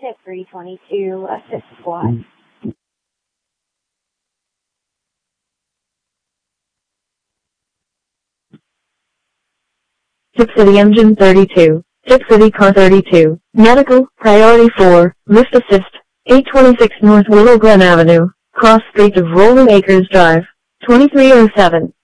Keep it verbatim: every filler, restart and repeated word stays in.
Tip three twenty-two, assist squad. Tip City Engine thirty-two, Tip City Car thirty-two, Medical, Priority four, Lift Assist, eight twenty-six North Willow Glen Avenue, Cross Street of Rolling Acres Drive, twenty-three oh seven.